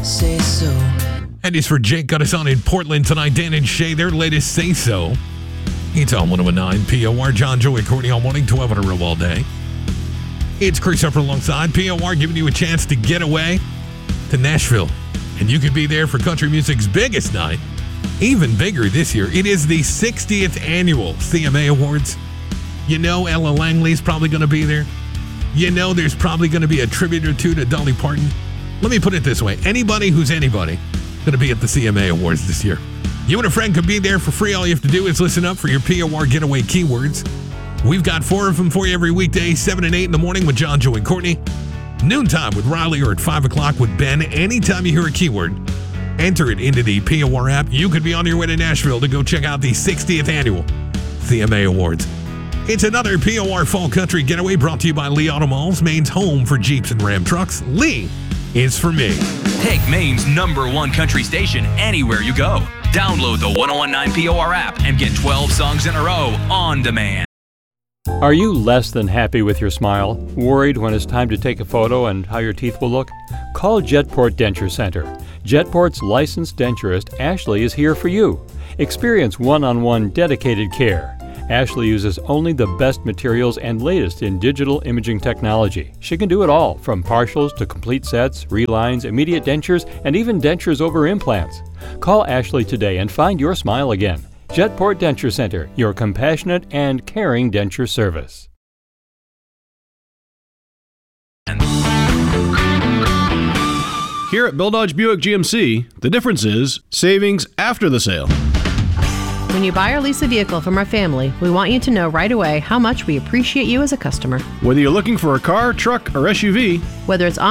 Say so. And it's for Jake got us on in Portland tonight. Dan and Shay, their latest Say So. It's on 109 POR. John, Joey, Courtney all morning, 12 on a roll all day. It's Chris Upper alongside POR, giving you a chance to get away to Nashville. And you could be there for country music's biggest night. Even bigger this year. It is the 60th annual CMA Awards. You know Ella Langley's probably going to be there. You know there's probably going to be a tribute or two to Dolly Parton. Let me put it this way. Anybody who's anybody going to be at the CMA Awards this year. You and a friend could be there for free. All you have to do is listen up for your POR getaway keywords. We've got 4 of them for you every weekday, 7 and 8 in the morning with John, Joe, and Courtney. Noontime with Riley or at 5 o'clock with Ben. Anytime you hear a keyword, enter it into the POR app. You could be on your way to Nashville to go check out the 60th annual CMA Awards. It's another POR Fall Country Getaway brought to you by Lee Auto Malls, Maine's home for Jeeps and Ram trucks. Lee is for me. Take Maine's #1 country station anywhere you go. Download the 1019 POR app and get 12 songs in a row on demand. Are you less than happy with your smile? Worried when it's time to take a photo and how your teeth will look? Call Jetport Denture Center. Jetport's licensed denturist, Ashley, is here for you. Experience one-on-one dedicated care. Ashley uses only the best materials and latest in digital imaging technology. She can do it all, from partials to complete sets, relines, immediate dentures, and even dentures over implants. Call Ashley today and find your smile again. Jetport Denture Center, your compassionate and caring denture service. Here at Bill Dodge Buick GMC, the difference is savings after the sale. When you buy or lease a vehicle from our family, we want you to know right away how much we appreciate you as a customer. Whether you're looking for a car, truck, or SUV, Whether it's on